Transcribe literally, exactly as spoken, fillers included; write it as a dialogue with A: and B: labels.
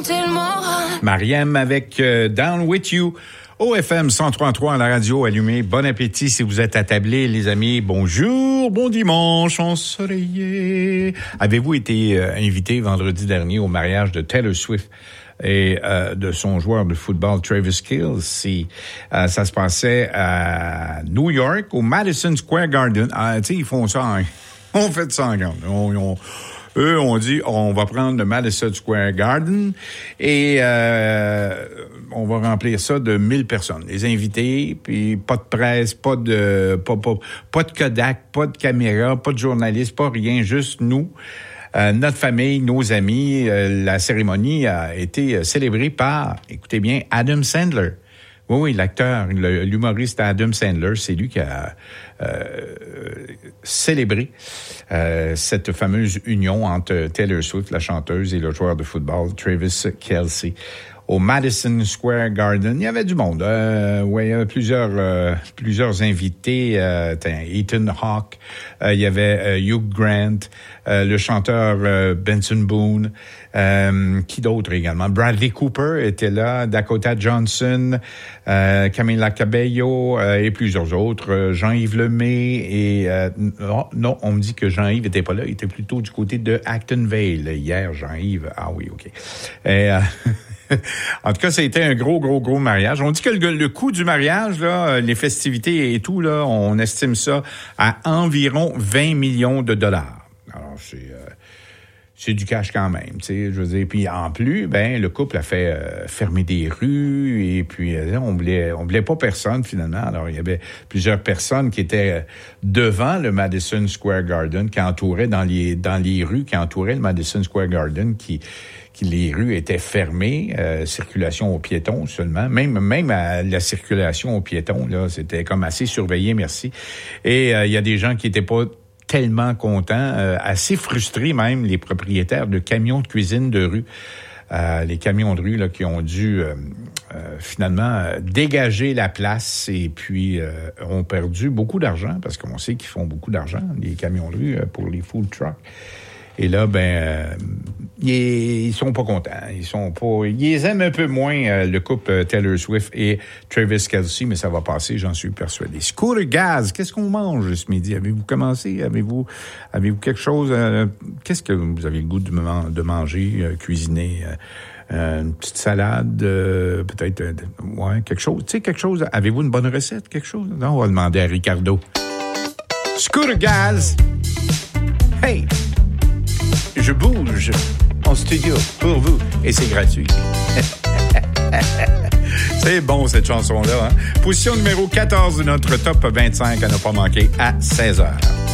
A: remonter le moral.
B: Mariam avec euh, Down With You. O F M cent trois virgule trois à la radio allumée. Bon appétit si vous êtes attablés, les amis. Bonjour, bon dimanche ensoleillé. Avez-vous été euh, invité vendredi dernier au mariage de Taylor Swift et euh, de son joueur de football Travis Kelce? Euh, ça se passait à New York, au Madison Square Garden. Ah, tu sais, ils font ça en... On fait ça en grande. On, on, eux, on dit, on va prendre le Madison Square Garden et euh, on va remplir ça de mille personnes. Les invités, puis pas de presse, pas de pas, pas, pas de Kodak, pas de caméra, pas de journalistes, pas rien, juste nous. Euh, notre famille, nos amis. Euh, la cérémonie a été célébrée par, écoutez bien, Adam Sandler. Oui, oui, l'acteur, le, l'humoriste Adam Sandler, c'est lui qui a euh, célébré euh, cette fameuse union entre Taylor Swift, la chanteuse, et le joueur de football Travis Kelce. Au Madison Square Garden, il y avait du monde. Euh, ouais, il y avait plusieurs, euh, plusieurs invités. Euh, Ethan Hawke, euh, il y avait euh, Hugh Grant, euh, le chanteur euh, Benson Boone, euh, qui d'autre également? Bradley Cooper était là, Dakota Johnson, euh, Camila Cabello euh, et plusieurs autres. Euh, Jean-Yves Lemay et euh, non, non, on me dit que Jean-Yves était pas là, il était plutôt du côté de Acton Vale hier. Jean-Yves, ah oui, ok. Et, euh, en tout cas, ça a été un gros, gros, gros mariage. On dit que le, le coût du mariage, là, les festivités et tout, là, on estime ça à environ vingt millions de dollars. Alors, c'est, euh, c'est du cash quand même, tu sais, je veux dire. Puis en plus, ben, le couple a fait euh, fermer des rues et puis euh, on voulait, on voulait pas personne finalement. Alors, il y avait plusieurs personnes qui étaient devant le Madison Square Garden, qui entouraient dans les, dans les rues, qui entouraient le Madison Square Garden, qui que les rues étaient fermées, euh, circulation aux piétons seulement. Même même à la circulation aux piétons, là, c'était comme assez surveillé, merci. Et il euh, y a des gens qui étaient pas tellement contents, euh, assez frustrés même, les propriétaires de camions de cuisine de rue. Euh, les camions de rue là, qui ont dû euh, euh, finalement euh, dégager la place et puis euh, ont perdu beaucoup d'argent, parce qu'on sait qu'ils font beaucoup d'argent, les camions de rue, euh, pour les food trucks. Et là, ben, euh, ils, ils sont pas contents. Ils sont pas, ils les aiment un peu moins, euh, le couple euh, Taylor Swift et Travis Kelce, mais ça va passer, j'en suis persuadé. Scooter Gaz, qu'est-ce qu'on mange ce midi? Avez-vous commencé? Avez-vous, avez-vous quelque chose? Euh, qu'est-ce que vous avez le goût de, man- de manger, euh, cuisiner? Euh, Euh, une petite salade, euh, peut-être, euh, ouais, quelque chose. Tu sais, quelque chose. Avez-vous une bonne recette, quelque chose? Non, on va demander à Ricardo. Scooter Gaz! Hey! Je bouge en studio pour vous et c'est gratuit. C'est bon cette chanson-là. Hein? Position numéro quatorze de notre top vingt-cinq à ne pas manquer à seize heures.